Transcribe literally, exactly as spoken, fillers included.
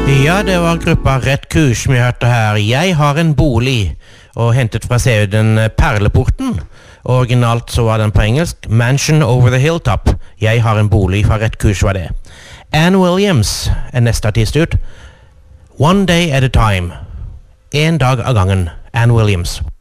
Ja, det var gruppa Rett Kurs vi hørte her. Jeg har en bolig, og hentet fra C D-en Perleporten. Originalt så var den på engelsk. Mansion Over the Hilltop. Jeg har en bolig fra Rett Kurs var det. Ann Williams er neste artist ut. One Day at a Time. En dag av gangen. Ann Williams.